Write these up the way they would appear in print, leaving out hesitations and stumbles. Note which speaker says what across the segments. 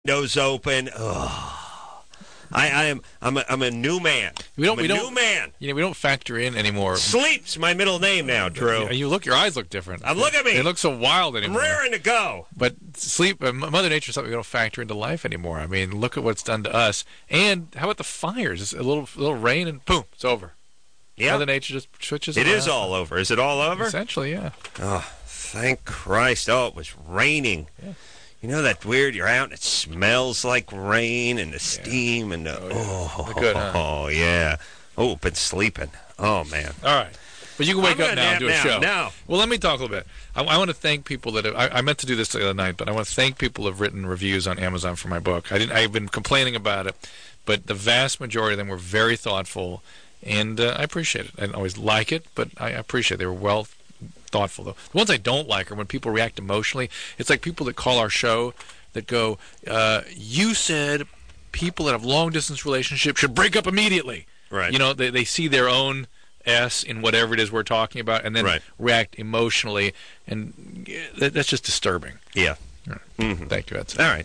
Speaker 1: Windows open. Ugh. I'm a new man.
Speaker 2: We don't
Speaker 1: new man.
Speaker 2: You know, we don't factor in anymore.
Speaker 1: Sleep's my middle name now, Drew.
Speaker 2: Your eyes look different.
Speaker 1: Look at me.
Speaker 2: They look so wild anymore.
Speaker 1: I'm raring to go.
Speaker 2: But sleep, Mother Nature is something we don't factor into life anymore. I mean, look at what's done to us. And how about the fires? It's a little rain and boom, it's over.
Speaker 1: Yeah.
Speaker 2: Mother Nature just switches.
Speaker 1: It is all over. Is it all over?
Speaker 2: Essentially, yeah.
Speaker 1: Oh, thank Christ. Oh, it was raining.
Speaker 2: Yeah.
Speaker 1: You know that weird, you're out and it smells like rain and the steam and
Speaker 2: Good, huh?
Speaker 1: Oh, yeah. Oh, been sleeping. Oh, man.
Speaker 2: All right. But you can wake up now and do a show.
Speaker 1: Now.
Speaker 2: Well, let me talk a little bit. I want to thank people that have, I meant to do this the other night, but I want to thank people who have written reviews on Amazon for my book. I've been complaining about it, but the vast majority of them were very thoughtful, and I appreciate it. I don't always like it, but I appreciate it. They were well thoughtful, though. The ones I don't like are when people react emotionally. It's like people that call our show that go, you said people that have long-distance relationships should break up immediately.
Speaker 1: Right.
Speaker 2: You know, they see their own S in whatever it is we're talking about and then react emotionally, and that's just disturbing.
Speaker 1: Yeah.
Speaker 2: All right.
Speaker 1: Mm-hmm.
Speaker 2: Thank you, Edson.
Speaker 1: All right.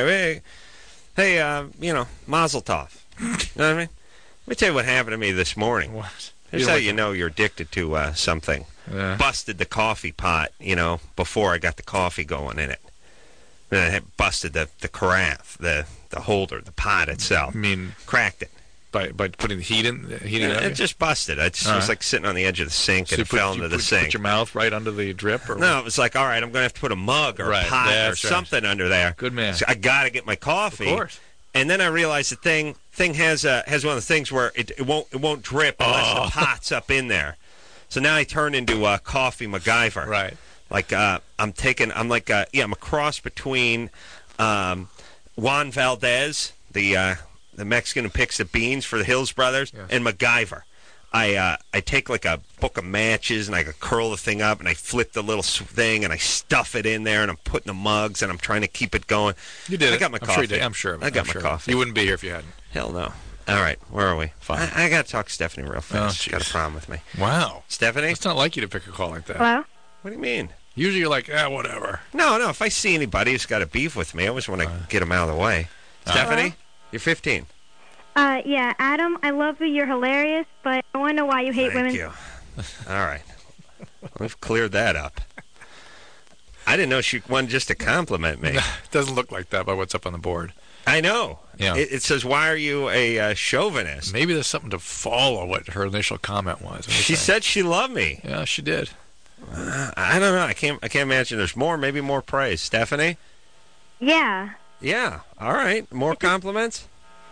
Speaker 1: Hey, Mazel Tov. You know what I mean? Let me tell you what happened to me this morning.
Speaker 2: What?
Speaker 1: Here's how you know you're addicted to something. Busted the coffee pot, before I got the coffee going in it. And I had busted the carafe, the holder, the pot itself.
Speaker 2: I mean,
Speaker 1: cracked it.
Speaker 2: By putting the heat in?
Speaker 1: It just busted. I just was like sitting on the edge of the sink and it fell into the sink.
Speaker 2: Put your mouth right under the drip? Or
Speaker 1: no, it was like, all right, I'm going to have to put a mug or a pot or something under there.
Speaker 2: Good man.
Speaker 1: So I got to get my coffee.
Speaker 2: Of course.
Speaker 1: And then I realized the thing has one of the things where it won't drip unless the pot's up in there. So now I turn into Coffee MacGyver.
Speaker 2: Right.
Speaker 1: Like I'm a cross between Juan Valdez, the Mexican who picks the beans for the Hills Brothers, and MacGyver. I take like a book of matches and I curl the thing up and I flip the little thing and I stuff it in there and I'm putting the mugs and I'm trying to keep it going.
Speaker 2: You did.
Speaker 1: I got my coffee.
Speaker 2: Sure you did. I'm sure of it.
Speaker 1: I got my coffee.
Speaker 2: You wouldn't be here if you hadn't.
Speaker 1: Hell no. All right, where are we?
Speaker 2: Fine.
Speaker 1: I got to talk to Stephanie real fast. She's got a problem with me.
Speaker 2: Wow.
Speaker 1: Stephanie?
Speaker 2: It's not like you to pick a call like that.
Speaker 3: Hello?
Speaker 1: What do you mean?
Speaker 2: Usually you're like, whatever.
Speaker 1: No. If I see anybody who's got a beef with me, I always want to get them out of the way. Stephanie?
Speaker 3: Hello?
Speaker 1: You're 15.
Speaker 3: Yeah, Adam, I love you. You're hilarious, but I want to know why you hate women.
Speaker 1: Thank you. All right. We've cleared that up. I didn't know she wanted just to compliment me.
Speaker 2: It doesn't look like that by what's up on the board.
Speaker 1: I know.
Speaker 2: Yeah.
Speaker 1: It says, why are you a chauvinist?
Speaker 2: Maybe there's something to follow what her initial comment was.
Speaker 1: She said she loved me.
Speaker 2: Yeah, she did.
Speaker 1: I don't know. I can't imagine there's more. Maybe more praise. Stephanie?
Speaker 3: Yeah.
Speaker 1: Yeah. All right. More compliments?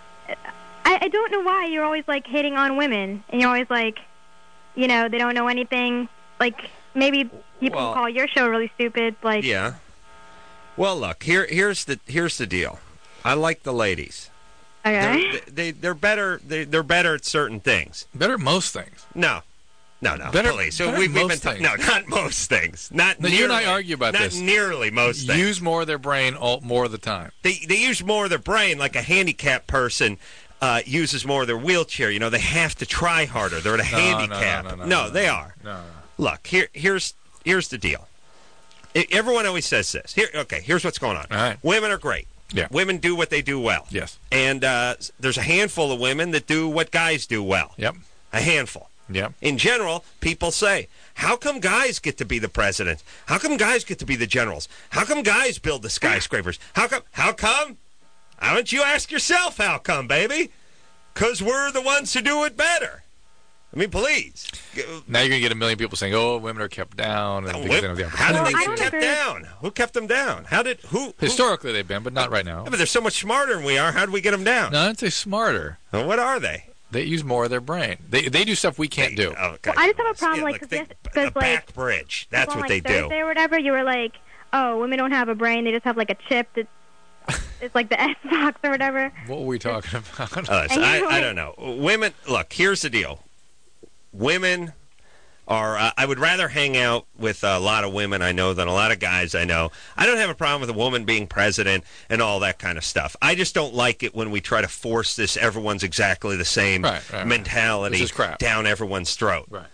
Speaker 3: I don't know why you're always, like, hating on women, and you're always like, they don't know anything. Like, maybe people call your show really stupid. Like,
Speaker 1: yeah. Well, look, here's the deal. I like the ladies.
Speaker 3: Okay.
Speaker 1: They're better. They're better at certain things.
Speaker 2: Better at most things.
Speaker 1: No.
Speaker 2: Better,
Speaker 1: please. So
Speaker 2: better
Speaker 1: we've been
Speaker 2: things.
Speaker 1: No, not most things. Not
Speaker 2: no,
Speaker 1: nearly,
Speaker 2: you and I argue about this.
Speaker 1: Not nearly most things.
Speaker 2: Use more of their brain more of the time.
Speaker 1: They use more of their brain, like a handicapped person uses more of their wheelchair. They have to try harder. They're at a handicap.
Speaker 2: No,
Speaker 1: they are.
Speaker 2: No.
Speaker 1: Look, here's the deal. Everyone always says this. Here's what's going on.
Speaker 2: All right.
Speaker 1: Women are great.
Speaker 2: Yeah.
Speaker 1: Women do what they do well.
Speaker 2: Yes.
Speaker 1: And there's a handful of women that do what guys do well.
Speaker 2: Yep.
Speaker 1: A handful.
Speaker 2: Yep.
Speaker 1: In general, people say, how come guys get to be the president? How come guys get to be the generals? How come guys build the skyscrapers? How come? Why don't you ask yourself how come, baby? Because we're the ones who do it better. I mean, please.
Speaker 2: Now you're going to get a million people saying, women are kept down. And
Speaker 1: how did they get kept down? Who kept them down? Who?
Speaker 2: Historically, they've been, but not right now.
Speaker 1: Yeah, but they're so much smarter than we are. How did we get them down?
Speaker 2: No, I'd say smarter.
Speaker 1: Well, what are they?
Speaker 2: They use more of their brain. They do stuff we can't do.
Speaker 1: Okay.
Speaker 3: Well, I just have a problem, because
Speaker 1: back bridge. That's what they do.
Speaker 3: Thursday or whatever, you were like, women don't have a brain. They just have, like, a chip that it's like the Xbox or whatever.
Speaker 2: What were we talking about?
Speaker 1: I don't know. Women, look, here's the deal. Women are, I would rather hang out with a lot of women I know than a lot of guys I know. I don't have a problem with a woman being president and all that kind of stuff. I just don't like it when we try to force this everyone's exactly the same mentality
Speaker 2: This is crap.
Speaker 1: down everyone's throat.
Speaker 2: Right.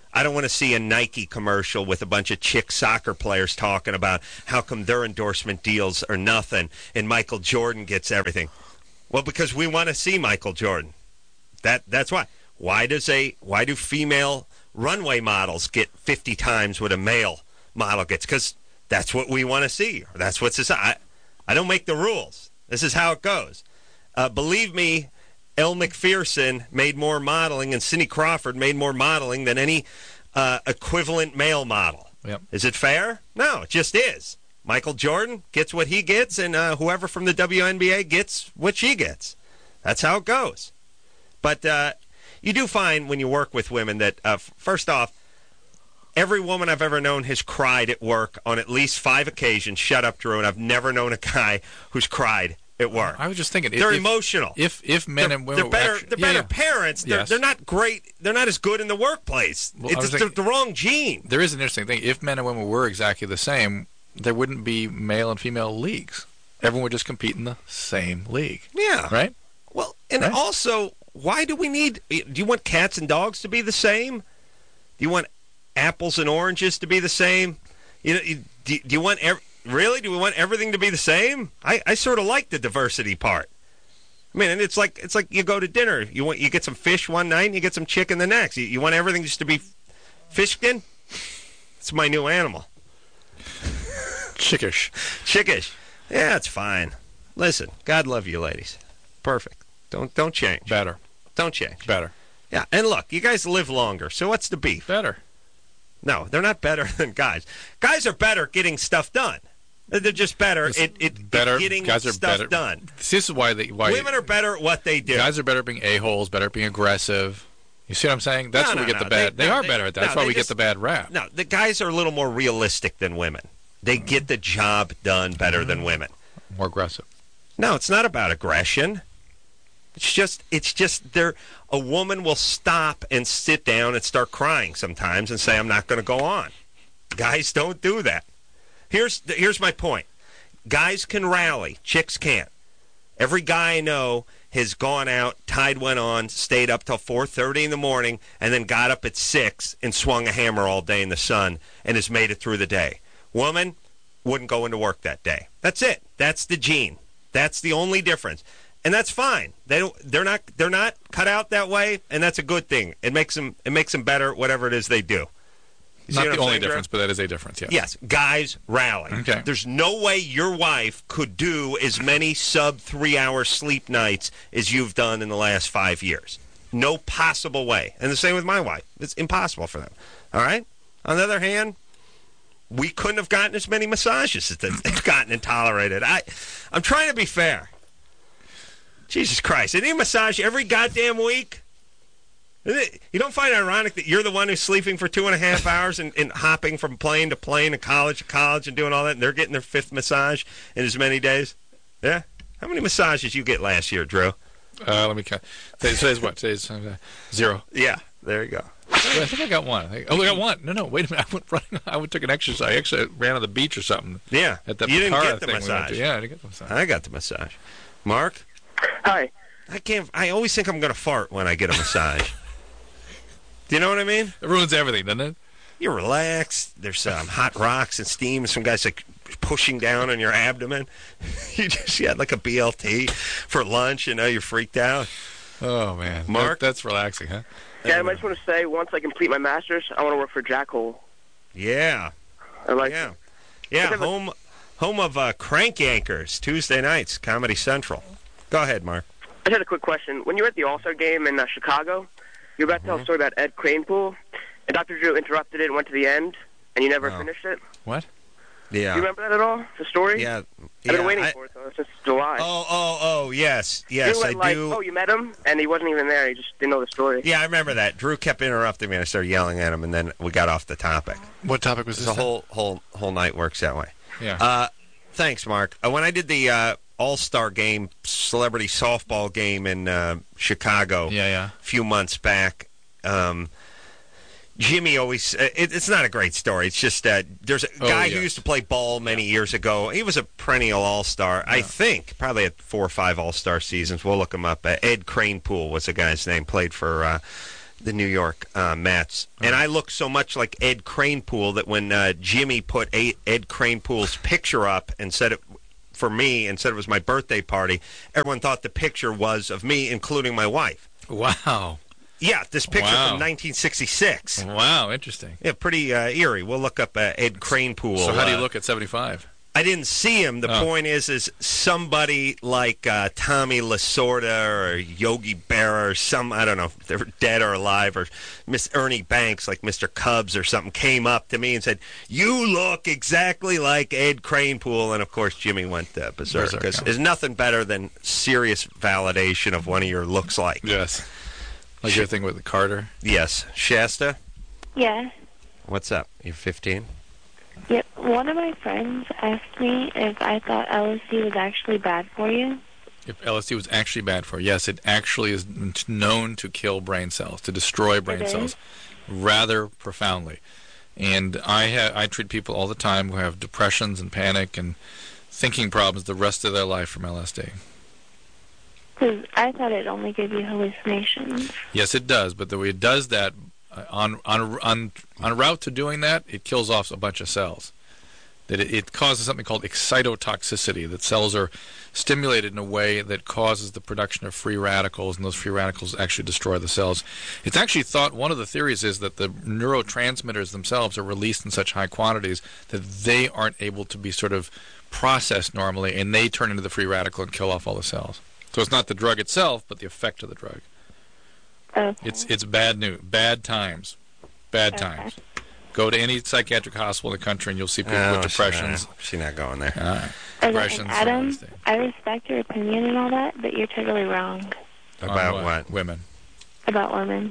Speaker 1: I don't want to see a Nike commercial with a bunch of chick soccer players talking about how come their endorsement deals are nothing and Michael Jordan gets everything. Well, because we want to see Michael Jordan. That's why. Why do female runway models get 50 times what a male model gets? Because that's what we want to see. That's what society. I don't make the rules. This is how it goes. Believe me, Elle Macpherson made more modeling and Cindy Crawford made more modeling than any equivalent male model.
Speaker 2: Yep.
Speaker 1: Is it fair? No, it just is. Michael Jordan gets what he gets, and whoever from the WNBA gets what she gets. That's how it goes. But you do find when you work with women that, first off, every woman I've ever known has cried at work on at least 5 occasions. Shut up, Drew. And I've never known a guy who's cried at work.
Speaker 2: I was just thinking.
Speaker 1: They're emotional.
Speaker 2: If men and women
Speaker 1: they're better parents. They're not great. They're not as good in the workplace.
Speaker 2: Well,
Speaker 1: it's the wrong gene.
Speaker 2: There is an interesting thing. If men and women were exactly the same, there wouldn't be male and female leagues. Everyone would just compete in the same league.
Speaker 1: Yeah.
Speaker 2: Right?
Speaker 1: Well, and also, why do we need... Do you want cats and dogs to be the same? Do you want apples and oranges to be the same? Do you want... Really? Do we want everything to be the same? I sort of like the diversity part. I mean, and it's like you go to dinner. You get some fish one night and you get some chicken the next. You want everything just to be fish skin? It's my new animal.
Speaker 2: Chickish.
Speaker 1: Yeah, it's fine. Listen, God love you, ladies. Perfect. Don't change.
Speaker 2: Better.
Speaker 1: Don't change.
Speaker 2: Better.
Speaker 1: Yeah, and look, you guys live longer, so what's the beef?
Speaker 2: Better.
Speaker 1: No, they're not better than guys. Guys are better at getting stuff done. They're just better at getting stuff done.
Speaker 2: This is why
Speaker 1: women are better at what they do.
Speaker 2: Guys are better at being a-holes, better at being aggressive. You see what I'm saying? That's where we get the bad. They are better at that. That's why we get the bad rap.
Speaker 1: No, the guys are a little more realistic than women. They get the job done better than women.
Speaker 2: More aggressive.
Speaker 1: No, it's not about aggression. It's just a woman will stop and sit down and start crying sometimes and say, I'm not going to go on. Guys don't do that. Here's my point. Guys can rally. Chicks can't. Every guy I know has gone out, tide went on, stayed up till 4:30 in the morning, and then got up at 6 and swung a hammer all day in the sun and has made it through the day. Woman wouldn't go into work that day. That's it. That's the gene. That's the only difference. And that's fine. They're not cut out that way, and that's a good thing. It makes them better at whatever it is they do.
Speaker 2: Not the only difference, but that is a difference, yes.
Speaker 1: Yes, guys rally.
Speaker 2: Okay.
Speaker 1: There's no way your wife could do as many sub-3-hour sleep nights as you've done in the last 5 years. No possible way. And the same with my wife. It's impossible for them. All right? On the other hand, we couldn't have gotten as many massages as they've gotten and tolerated. I'm trying to be fair. Jesus Christ. Isn't he a massage every goddamn week? You don't find it ironic that you're the one who's sleeping for 2.5 hours and hopping from plane to plane and college to college and doing all that, and they're getting their 5th massage in as many days? Yeah? How many massages you get last year, Drew?
Speaker 2: Let me count. Today's what? Today's 0.
Speaker 1: Yeah, there you go.
Speaker 2: I think I got one. I got one. No, wait a minute. I took an exercise. I actually ran on the beach or something.
Speaker 1: Yeah.
Speaker 2: At that
Speaker 1: you didn't get the
Speaker 2: thing
Speaker 1: massage.
Speaker 2: Yeah, I didn't get the massage.
Speaker 1: I got the massage. Mark?
Speaker 4: Hi.
Speaker 1: I always think I'm going to fart when I get a massage. Do you know what I mean?
Speaker 2: It ruins everything, doesn't it?
Speaker 1: You're relaxed. There's hot rocks and steam. Some guys like pushing down on your abdomen. You had like a BLT for lunch. You're freaked out.
Speaker 2: Oh man,
Speaker 1: Mark,
Speaker 2: that's relaxing, huh?
Speaker 4: Yeah, I just want to say, once I complete my master's, I want to work for Jack Hole.
Speaker 1: Yeah.
Speaker 4: Yeah.
Speaker 1: Home of Crank Yankers Tuesday nights, Comedy Central. Go ahead, Mark.
Speaker 4: I just had a quick question. When you were at the All-Star game in Chicago, you were about to tell a story about Ed Kranepool, and Dr. Drew interrupted it and went to the end, and you never finished it.
Speaker 2: What?
Speaker 1: Yeah.
Speaker 4: Do you remember that at all? The story?
Speaker 1: Yeah.
Speaker 4: I've been waiting for it since July.
Speaker 1: Yes, I do.
Speaker 4: Oh, you met him, and he wasn't even there. He just didn't know the story.
Speaker 1: Yeah, I remember that. Drew kept interrupting me, and I started yelling at him, and then we got off the topic.
Speaker 2: What topic was this?
Speaker 1: The whole night works that way.
Speaker 2: Yeah.
Speaker 1: Thanks, Mark. When I did the All-Star game, celebrity softball game in Chicago a few months back, Jimmy always... it's not a great story. It's just there's a guy who used to play ball many years ago. He was a perennial All-Star. I think probably had 4 or 5 All-Star seasons. We'll look him up. Ed Kranepool was the guy's name. Played for the New York Mets. And I look so much like Ed Kranepool that when Jimmy put Ed Kranepool's picture up and said it for me and said it was my birthday party, everyone thought the picture was of me, including my wife.
Speaker 2: Wow.
Speaker 1: Yeah, this picture from 1966.
Speaker 2: Wow, interesting.
Speaker 1: Yeah, pretty eerie. We'll look up Ed Kranepool.
Speaker 2: So how do you look at 75?
Speaker 1: I didn't see him. The point is somebody like Tommy Lasorda or Yogi Berra or some, I don't know if they're dead or alive, or Miss Ernie Banks, like Mr. Cubs or something, came up to me and said, "You look exactly like Ed Kranepool." And, of course, Jimmy went berserk, because there's nothing better than serious validation of one of your looks like.
Speaker 2: Yes. Like your thing with Carter?
Speaker 1: Yes. Shasta?
Speaker 5: Yeah.
Speaker 1: What's up? You're 15?
Speaker 5: Yep. One of my friends asked me if I thought LSD was actually bad for you.
Speaker 2: If LSD was actually bad for you. Yes, it actually is known to kill brain cells, to destroy brain cells rather profoundly. And I treat people all the time who have depressions and panic and thinking problems the rest of their life from LSD.
Speaker 5: Because I thought it only gave you hallucinations.
Speaker 2: Yes, it does. But the way it does that, on a route to doing that, it kills off a bunch of cells. That it causes something called excitotoxicity, that cells are stimulated in a way that causes the production of free radicals, and those free radicals actually destroy the cells. It's actually thought, one of the theories is that the neurotransmitters themselves are released in such high quantities that they aren't able to be sort of processed normally, and they turn into the free radical and kill off all the cells. So it's not the drug itself, but the effect of the drug.
Speaker 5: Okay.
Speaker 2: It's bad news, bad times. Go to any psychiatric hospital in the country, and you'll see people with depressions.
Speaker 1: She's not going there.
Speaker 2: Depressions.
Speaker 5: Adam, I respect your opinion and all that, but you're totally wrong.
Speaker 1: About what?
Speaker 2: Women.
Speaker 5: About women.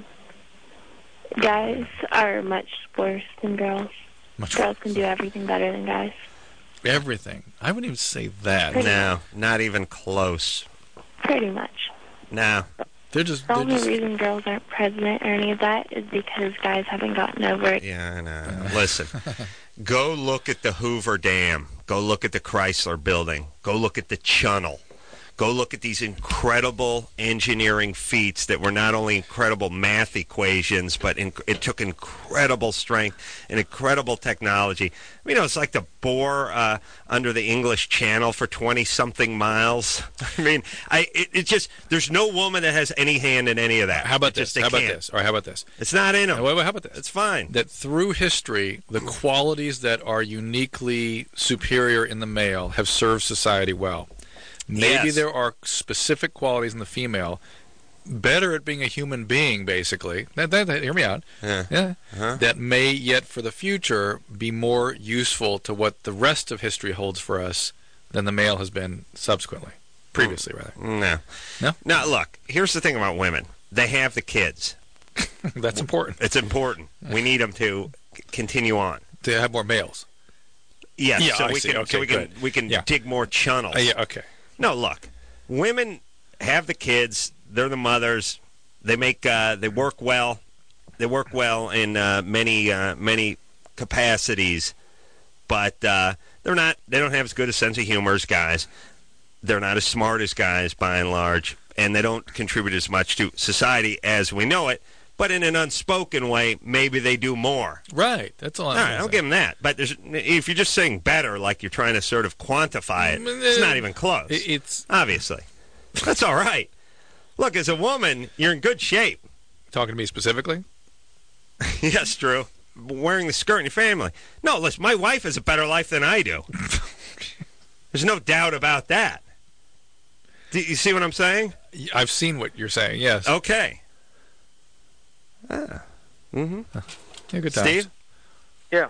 Speaker 5: Guys are much worse than girls. Girls can do everything better than guys.
Speaker 2: Everything. I wouldn't even say that.
Speaker 1: No, not even close.
Speaker 5: Pretty much.
Speaker 1: No.
Speaker 5: The only reason girls aren't president or any of that is because guys haven't gotten over it.
Speaker 1: Yeah, I know. Listen, go look at the Hoover Dam. Go look at the Chrysler Building. Go look at the Channel. Go look at these incredible engineering feats that were not only incredible math equations, but it took incredible strength and incredible technology. I mean, it's like the bore under the English Channel for 20-something miles. I mean, it just, there's no woman that has any hand in any of that.
Speaker 2: How about this? How about this?
Speaker 1: It's not in them.
Speaker 2: How about this?
Speaker 1: It's fine.
Speaker 2: That through history, the qualities that are uniquely superior in the male have served society well. Maybe there are specific qualities in the female better at being a human being, basically. Hear me out. Yeah. That may yet for the future be more useful to what the rest of history holds for us than the male has been subsequently. Previously, rather.
Speaker 1: No? Now, look, here's the thing about women. They have the kids.
Speaker 2: That's important.
Speaker 1: It's important. We need them to continue on.
Speaker 2: To have more males.
Speaker 1: Yes,
Speaker 2: yeah,
Speaker 1: so we can dig more channels.
Speaker 2: Yeah, okay.
Speaker 1: No, look, women have the kids. They're the mothers. They work well. They work well in many capacities, but they don't have as good a sense of humor as guys. They're not as smart as guys by and large, and they don't contribute as much to society as we know it. But in an unspoken way, maybe they do more.
Speaker 2: Right. That's all.
Speaker 1: I'll give them that. But if you're just saying better, like you're trying to sort of quantify it, it's not even close.
Speaker 2: It's
Speaker 1: obviously. That's all right. Look, as a woman, you're in good shape.
Speaker 2: Talking to me specifically?
Speaker 1: Yes, Drew. Wearing the skirt in your family. No, listen, my wife has a better life than I do. There's no doubt about that. Do you see what I'm saying?
Speaker 2: I've seen what you're saying, yes.
Speaker 1: Okay.
Speaker 2: Yeah, good times.
Speaker 1: Steve?
Speaker 4: Yeah.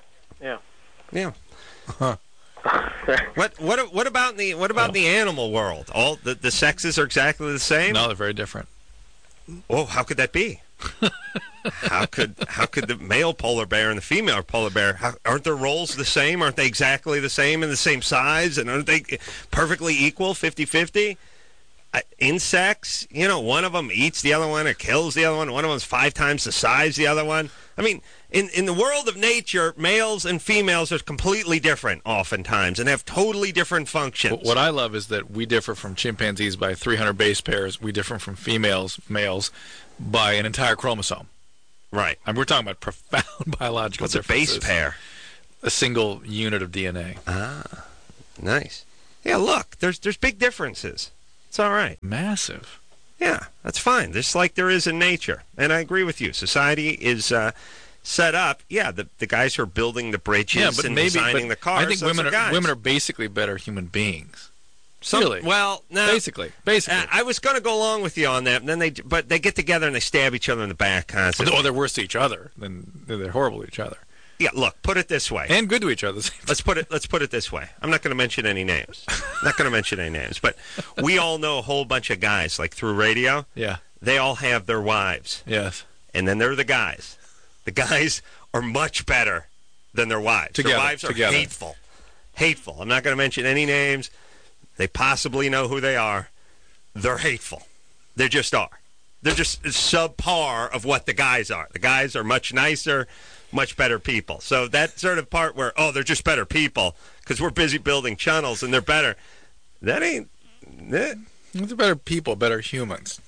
Speaker 1: What about the animal world? All the sexes are exactly the same?
Speaker 2: No, they're very different.
Speaker 1: Oh, how could that be? How could the male polar bear and the female polar bear, aren't their roles the same? Aren't they exactly the same and the same size? And aren't they perfectly equal, 50-50? Insects, one of them eats the other one or kills the other one. One of them's 5 times the size of the other one. I mean, in the world of nature, males and females are completely different oftentimes and have totally different functions.
Speaker 2: What I love is that we differ from chimpanzees by 300 base pairs. We differ from males, by an entire chromosome.
Speaker 1: Right.
Speaker 2: I mean, we're talking about profound biological
Speaker 1: What's a
Speaker 2: differences.
Speaker 1: base pair?
Speaker 2: A single unit of DNA.
Speaker 1: Ah, nice. Yeah, look, there's big differences. It's all right.
Speaker 2: Massive.
Speaker 1: Yeah, that's fine. Just like there is in nature. And I agree with you. Society is set up. Yeah, the guys who are building the bridges and designing the cars.
Speaker 2: I think women are basically better human beings. Really?
Speaker 1: Well, no.
Speaker 2: Basically.
Speaker 1: I was going to go along with you on that, and then but they get together and they stab each other in the back constantly.
Speaker 2: Oh, they're worse to each other than they're horrible to each other.
Speaker 1: Yeah, look, put it this way.
Speaker 2: And good to each other.
Speaker 1: Let's put it this way. I'm not going to mention any names. But we all know a whole bunch of guys, like through radio.
Speaker 2: Yeah.
Speaker 1: They all have their wives.
Speaker 2: Yes.
Speaker 1: And then there are the guys. The guys are much better than their wives.
Speaker 2: Together.
Speaker 1: Their wives are hateful. Hateful. I'm not going to mention any names. They possibly know who they are. They're hateful. They just are. They're just subpar of what the guys are. The guys are much nicer, much better people. So that sort of part where, they're just better people because we're busy building channels and they're better. That ain't...
Speaker 2: They're better people, better humans.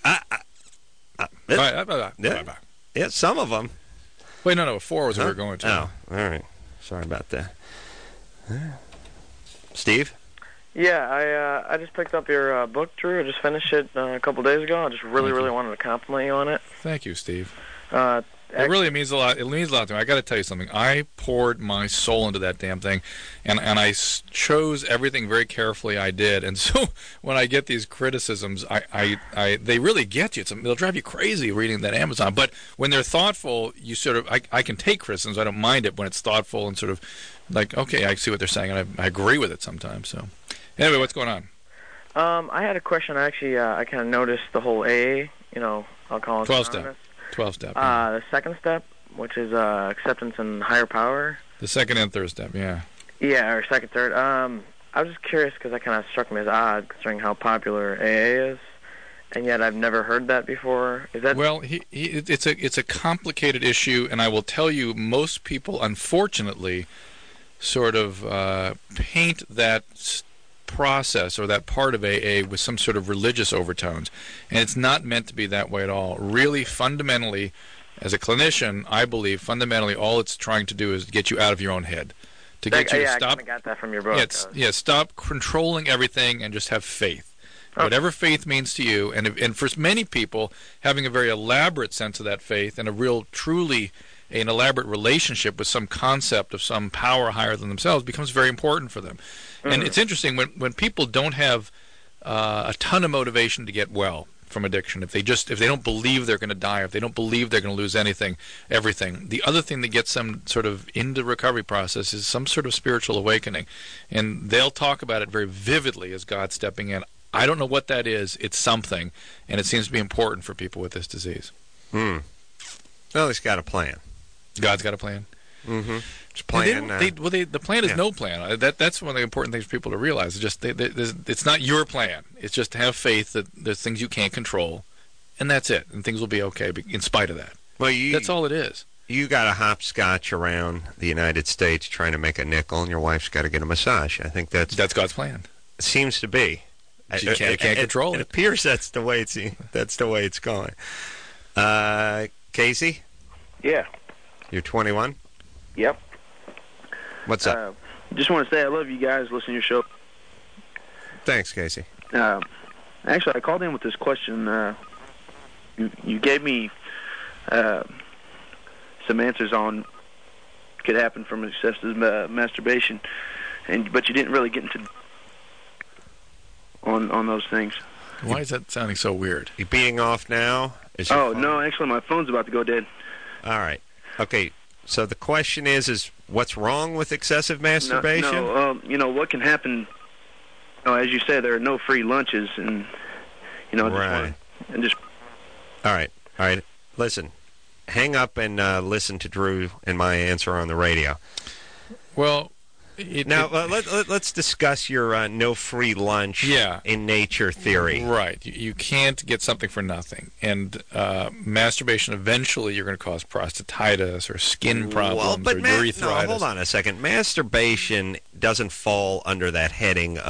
Speaker 1: Yeah, some of them.
Speaker 2: Wait, no, 4 was what we were going to.
Speaker 1: Oh, all right. Sorry about that. Steve?
Speaker 6: Yeah, I just picked up your book, Drew. I just finished it a couple days ago. I just really wanted to compliment you on it.
Speaker 2: Thank you, Steve. It really means a lot. It means a lot to me. I got to tell you something. I poured my soul into that damn thing, and I chose everything very carefully. I did, and so when I get these criticisms, they really get you. They'll drive you crazy reading that Amazon. But when they're thoughtful, you sort of I can take criticisms. I don't mind it when it's thoughtful and sort of like, okay, I see what they're saying, and I agree with it sometimes. So anyway, what's going on?
Speaker 6: I had a question. Actually, I kind of noticed the whole AA. I'll call it
Speaker 2: 12-step. 12-step.
Speaker 6: The second step, which is acceptance and higher power.
Speaker 2: The second and third step, yeah.
Speaker 6: Yeah, or second, third. I was just curious because that kind of struck me as odd, considering how popular AA is, and yet I've never heard that before. Is that...
Speaker 2: Well, it's a complicated issue, and I will tell you, most people, unfortunately, sort of paint that process or that part of AA with some sort of religious overtones, and it's not meant to be that way at all. Really, fundamentally, as a clinician, I believe fundamentally all it's trying to do is get you out of your own head, to get you to stop.
Speaker 6: I kind of got that from your book.
Speaker 2: Stop controlling everything and just have faith. Okay. Whatever faith means to you, and for many people, having a very elaborate sense of that faith and truly an elaborate relationship with some concept of some power higher than themselves becomes very important for them. Mm-hmm. And it's interesting when people don't have a ton of motivation to get well from addiction, if they don't believe they're going to die, if they don't believe they're going to lose everything, the other thing that gets them sort of into the recovery process is some sort of spiritual awakening. And they'll talk about it very vividly as God stepping in. I don't know what that is. It's something, and it seems to be important for people with this disease.
Speaker 1: Well, he's got a plan.
Speaker 2: God's got a plan.
Speaker 1: Mm-hmm. Plan.
Speaker 2: The plan is no plan. That's one of the important things for people to realize. It's just it's not your plan. It's just to have faith that there's things you can't control, and that's it. And things will be okay in spite of that.
Speaker 1: Well,
Speaker 2: that's all it is.
Speaker 1: You got to hopscotch around the United States trying to make a nickel, and your wife's got to get a massage. I think that's
Speaker 2: God's plan.
Speaker 1: It seems to be.
Speaker 2: You can't control it.
Speaker 1: It appears that's the way it's going. Casey?
Speaker 7: Yeah.
Speaker 1: You're 21?
Speaker 7: Yep.
Speaker 1: What's up?
Speaker 7: Just want to say I love you guys. Listen to your show.
Speaker 1: Thanks, Casey.
Speaker 7: Actually, I called in with this question. You gave me some answers on what could happen from excessive masturbation, but you didn't really get into on those things.
Speaker 2: Why is that sounding so weird?
Speaker 1: You being off now?
Speaker 7: No, actually, my phone's about to go dead.
Speaker 1: All right. Okay. So the question is what's wrong with excessive masturbation?
Speaker 7: No, what can happen? As you say, there are no free lunches, and
Speaker 1: right.
Speaker 7: All
Speaker 1: right. Listen, hang up and listen to Drew and my answer on the radio.
Speaker 2: Well,
Speaker 1: let's discuss your no free lunch in nature theory.
Speaker 2: Right. You can't get something for nothing. And masturbation, eventually you're going to cause prostatitis or skin problems or urethritis.
Speaker 1: No, hold on a second. Masturbation doesn't fall under that heading of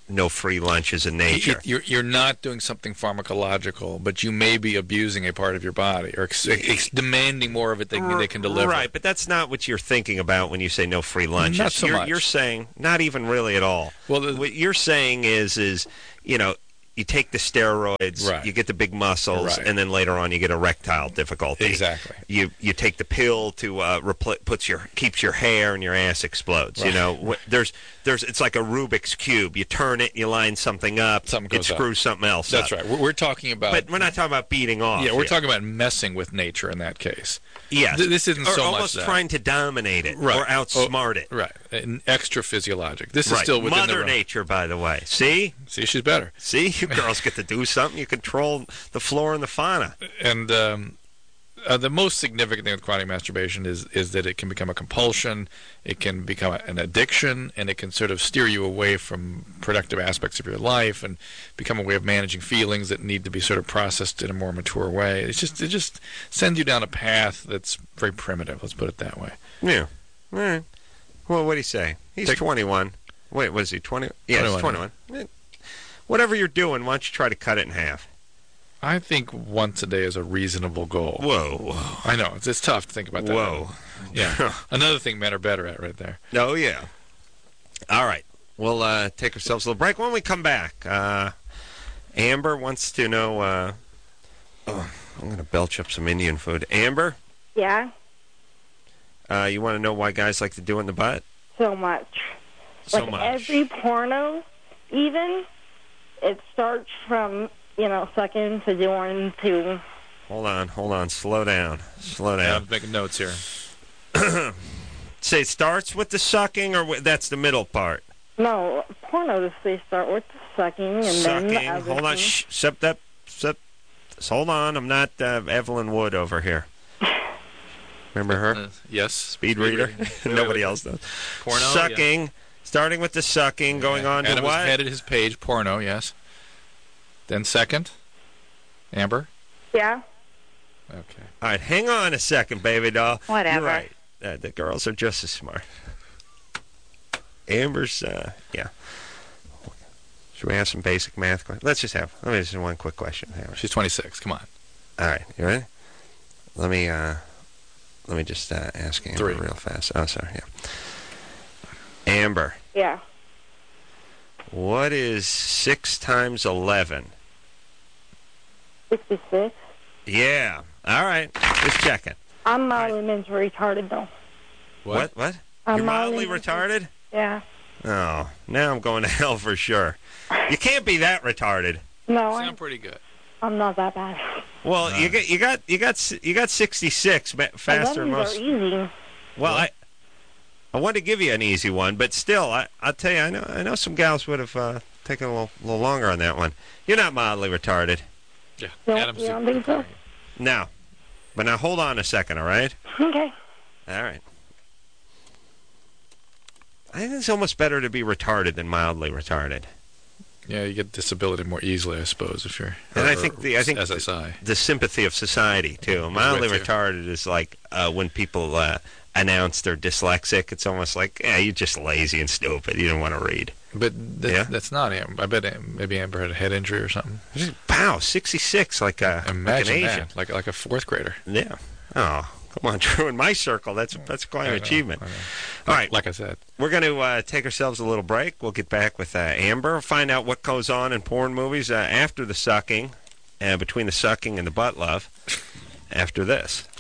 Speaker 1: no free lunches in nature.
Speaker 2: You're not doing something pharmacological, but you may be abusing a part of your body or demanding more of it than they can deliver.
Speaker 1: Right, but that's not what you're thinking about when you say no free lunches.
Speaker 2: Not so much.
Speaker 1: You're saying not even really at all.
Speaker 2: Well,
Speaker 1: what you're saying is you take the steroids,
Speaker 2: right.
Speaker 1: you get the big muscles,
Speaker 2: right.
Speaker 1: and then later on you get erectile difficulty.
Speaker 2: Exactly.
Speaker 1: You take the pill to keeps your hair and your ass explodes.
Speaker 2: Right.
Speaker 1: There's it's like a Rubik's cube. You turn it, you line something up, it screws something else
Speaker 2: That's
Speaker 1: up.
Speaker 2: right. We're talking about.
Speaker 1: But we're not talking about beating off.
Speaker 2: Yeah, we're talking about messing with nature in that case.
Speaker 1: Yes.
Speaker 2: This isn't so much
Speaker 1: almost
Speaker 2: that.
Speaker 1: trying to dominate it
Speaker 2: right.
Speaker 1: or outsmart it.
Speaker 2: Right. And extra physiologic. This is
Speaker 1: right.
Speaker 2: still within
Speaker 1: Mother Nature, by the way. See,
Speaker 2: she's better.
Speaker 1: See, you girls get to do something. You control the flora and the fauna.
Speaker 2: And the most significant thing with chronic masturbation is that it can become a compulsion, it can become an addiction, and it can sort of steer you away from productive aspects of your life and become a way of managing feelings that need to be sort of processed in a more mature way. It just sends you down a path that's very primitive, let's put it that way.
Speaker 1: Yeah. All right. Well, what do you say? He's 21. Wait, was he 20? Yeah, 21. Whatever you're doing, why don't you try to cut it in half?
Speaker 2: I think once a day is a reasonable goal.
Speaker 1: Whoa.
Speaker 2: I know. It's tough to think about that.
Speaker 1: Whoa.
Speaker 2: Yeah. Another thing men are better at right there.
Speaker 1: Oh, yeah. All right. We'll take ourselves a little break. When we come back, Amber wants to know... I'm going to belch up some Indian food. Amber?
Speaker 5: Yeah?
Speaker 1: You want to know why guys like to do it in the butt?
Speaker 5: So much.
Speaker 1: So
Speaker 5: like
Speaker 1: much.
Speaker 5: Every porno, even, it starts from... sucking to doing to...
Speaker 1: Hold on. Slow down.
Speaker 2: Yeah, I'm making notes here.
Speaker 1: Say it starts with the sucking, or that's the middle part?
Speaker 5: No, pornos, they start with the sucking, and then the other
Speaker 1: Hold on. Hold on. I'm not Evelyn Wood over here. Remember her?
Speaker 2: Yes.
Speaker 1: Speed reader. Nobody else does.
Speaker 2: Porno,
Speaker 1: sucking. Yeah. Starting with the sucking, going on to
Speaker 2: Adam
Speaker 1: what?
Speaker 2: Adam has headed his page, porno, yes. Then second, Amber?
Speaker 5: Yeah.
Speaker 2: Okay.
Speaker 1: All right, hang on a second, baby doll.
Speaker 5: Whatever.
Speaker 1: You're right. The girls are just as smart. Amber's, yeah. Should we have some basic math questions? Let me just one quick question. Amber.
Speaker 2: She's 26. Come on.
Speaker 1: All right, you ready? Let me just ask Amber
Speaker 2: 3.
Speaker 1: real fast. Oh, sorry, yeah. Amber.
Speaker 5: Yeah.
Speaker 1: What is 6 times 11?
Speaker 5: 66.
Speaker 1: Yeah. All right. Just checking.
Speaker 5: I'm mildly mentally retarded, though.
Speaker 1: What?
Speaker 5: I'm
Speaker 1: You're mildly retarded?
Speaker 5: Yeah.
Speaker 1: Oh, now I'm going to hell for sure. You can't be that retarded.
Speaker 5: No,
Speaker 2: Sound pretty good.
Speaker 5: I'm not that bad.
Speaker 1: Well, you got 66 faster than most.
Speaker 5: Are easy.
Speaker 1: Well, I wanted to give you an easy one, but still, I'll tell you, I know some gals would have taken a little longer on that one. You're not mildly retarded.
Speaker 2: Yeah.
Speaker 5: No,
Speaker 2: Adam's
Speaker 5: you don't think so?
Speaker 1: No. But now hold on a second, all right?
Speaker 5: Okay.
Speaker 1: All right. I think it's almost better to be retarded than mildly retarded.
Speaker 2: Yeah, you get disability more easily, I suppose, if you're.
Speaker 1: And I think
Speaker 2: SSI.
Speaker 1: the sympathy of society too. Mildly retarded is like when people announce they're dyslexic. It's almost like, you're just lazy and stupid. You don't want to read.
Speaker 2: But that's not Amber. I bet maybe Amber had a head injury or something.
Speaker 1: Wow, 66, like
Speaker 2: Imagine
Speaker 1: like an Asian.
Speaker 2: that, like a 4th grader.
Speaker 1: Yeah. Oh, come on, Drew. In my circle, that's quite an achievement. All right.
Speaker 2: Like I said.
Speaker 1: We're going to take ourselves a little break. We'll get back with Amber, find out what goes on in porn movies after the sucking, between the sucking and the butt love, after this.